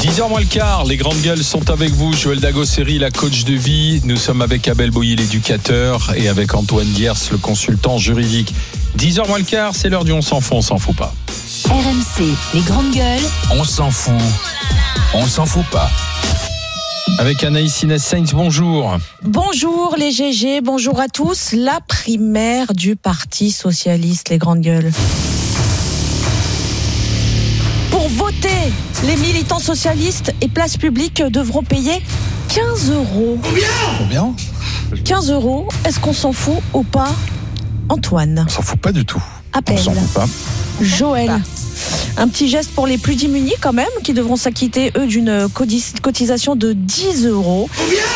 10h moins le quart, les grandes gueules sont avec vous. Joël Dagosseri, la coach de vie. Nous sommes avec Abel Boyer, l'éducateur, et avec Antoine Diers, le consultant juridique. 10h moins le quart, c'est l'heure du on s'en fout pas. RMC, les grandes gueules. On s'en fout pas. Avec Anaïs Inès-Sainz, bonjour. Bonjour les GG, bonjour à tous. La primaire du Parti Socialiste, les grandes gueules. Pour voter, les militants socialistes et places publiques devront payer 15 €. Combien ? 15 €, est-ce qu'on s'en fout ou pas, Antoine? On s'en fout pas du tout. Appel. On s'en fout pas. Joël. Un petit geste pour les plus démunis quand même, qui devront s'acquitter, eux, d'une cotisation de 10 €.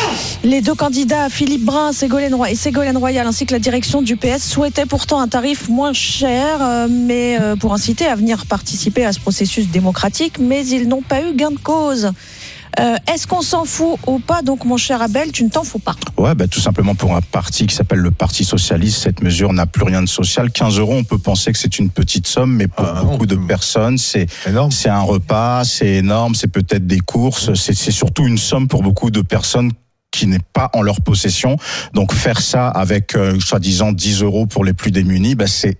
Les deux candidats, Philippe Brun et Ségolène Royal, ainsi que la direction du PS, souhaitaient pourtant un tarif moins cher, mais pour inciter à venir participer à ce processus démocratique, mais ils n'ont pas eu gain de cause. Est-ce qu'on s'en fout ou pas? Donc mon cher Abel, tu ne t'en fous pas. Ouais, tout simplement pour un parti qui s'appelle le Parti Socialiste, cette mesure n'a plus rien de social. 15 €, on peut penser que c'est une petite somme, mais pour beaucoup de personnes, c'est énorme. C'est un repas, c'est énorme, c'est peut-être des courses, c'est surtout une somme pour beaucoup de personnes qui n'est pas en leur possession. Donc faire ça avec soi-disant 10 € pour les plus démunis, c'est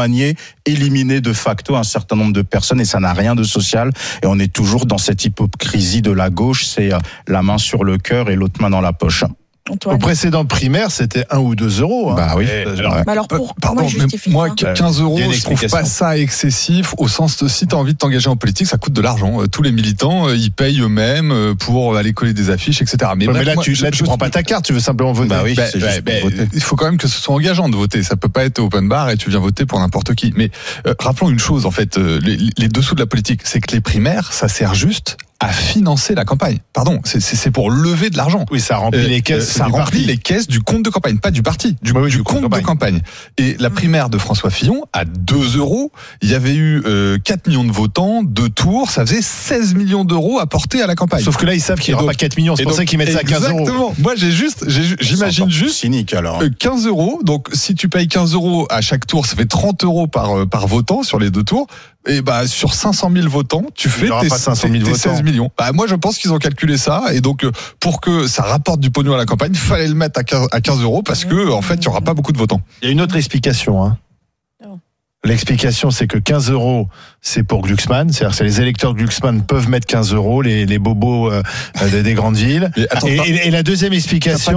éliminer de facto un certain nombre de personnes, et ça n'a rien de social. Et on est toujours dans cette hypocrisie de la gauche, c'est la main sur le cœur et l'autre main dans la poche. Au précédent primaire, c'était 1 ou 2 €. Oui. Alors Pardon, mais moi, 15 €, je trouve pas ça excessif, au sens de si tu as envie de t'engager en politique, ça coûte de l'argent. Tous les militants, ils payent eux-mêmes pour aller coller des affiches, etc. Mais là, tu prends pas ta carte, tu veux simplement voter. C'est juste pour voter. Il faut quand même que ce soit engageant de voter. Ça peut pas être open bar et tu viens voter pour n'importe qui. Mais rappelons une chose, en fait, les dessous de la politique, c'est que les primaires, ça sert juste à financer la campagne. Pardon, c'est pour lever de l'argent. Oui, ça remplit les caisses. Ça remplit les caisses du compte de campagne, pas du parti, du compte de campagne. Et la primaire de François Fillon, à 2 €, il y avait eu 4 millions de votants, 2 tours, ça faisait 16 millions d'euros apportés à la campagne. Sauf que là, ils savent qu'il n'y aura pas 4 millions, c'est pour ça qu'ils mettent ça à 15 €. Exactement. Moi, j'imagine juste cynique, alors. 15 €. Donc, si tu payes 15 € à chaque tour, ça fait 30 € par votant sur les 2 tours. Et sur 500 000 votants, tu fais tes 16 millions. Moi, je pense qu'ils ont calculé ça, et donc pour que ça rapporte du pognon à la campagne, fallait le mettre à 15 € parce que en fait, il y aura pas beaucoup de votants. Il y a une autre explication. L'explication, c'est que 15 €, c'est pour Glucksmann. C'est-à-dire que les électeurs de Glucksmann peuvent mettre 15 €, les bobos des grandes villes. Et la deuxième explication,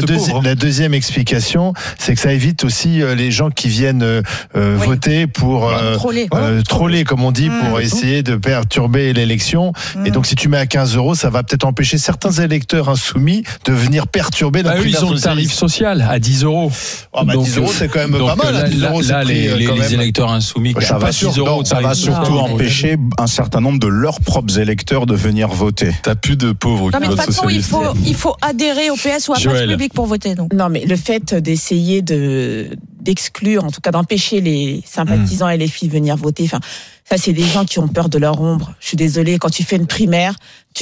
la deuxième explication, c'est que ça évite aussi les gens qui viennent voter pour troller, comme on dit, pour essayer de perturber l'élection. Et donc, si tu mets à 15 €, ça va peut-être empêcher certains électeurs insoumis de venir perturber la primaire ils ont le tarif social à 10 €. 10 €, c'est quand même pas mal. 10 €, c'est les électeurs insoumis, ça va surtout empêcher un certain nombre de leurs propres électeurs de venir voter. T'as plus de pauvres. Non, mais de toute façon, il faut adhérer au PS ou à place publique pour voter. Donc. Non, mais le fait d'essayer d'exclure, en tout cas d'empêcher les sympathisants LFI de venir voter, ça, c'est des gens qui ont peur de leur ombre. Je suis désolée, quand tu fais une primaire,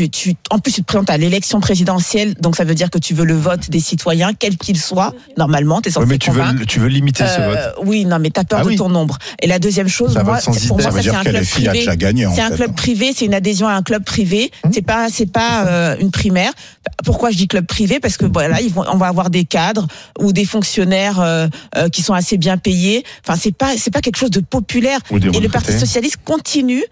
en plus, tu te présentes à l'élection présidentielle, donc ça veut dire que tu veux le vote des citoyens, quel qu'il soit. Normalement, t'es censé mais tu veux limiter ce vote. Oui, non, mais t'as peur de ton ombre. Et la deuxième chose, pour moi, ça c'est un club privé. C'est un club privé, c'est une adhésion à un club privé. C'est pas une primaire. Pourquoi je dis club privé? Parce que voilà, on va avoir des cadres ou des fonctionnaires qui sont assez bien payés. Enfin, c'est pas quelque chose de populaire. Et le Parti socialiste continue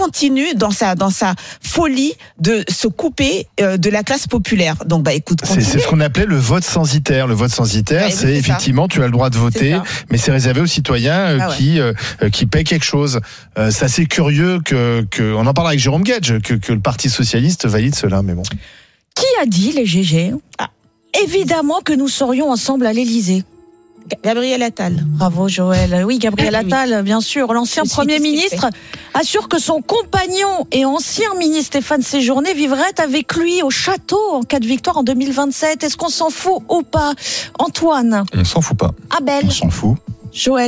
dans sa folie de se couper de la classe populaire. Donc écoute, c'est ce qu'on appelait le vote censitaire. Le vote censitaire, c'est effectivement tu as le droit de voter, mais c'est réservé aux citoyens qui paient quelque chose. C'est assez curieux que on en parle avec Jérôme Guedj, que le Parti socialiste valide cela, mais bon. Qui a dit, les GG, évidemment que nous serions ensemble à l'Élysée? Gabriel Attal. Bravo Joël. Oui, Gabriel Attal, bien sûr. L'ancien Premier ministre assure que son compagnon et ancien ministre Stéphane Séjourné vivrait avec lui au château en cas de victoire en 2027. Est-ce qu'on s'en fout ou pas? Antoine? On s'en fout pas. Abel? On s'en fout. Joël?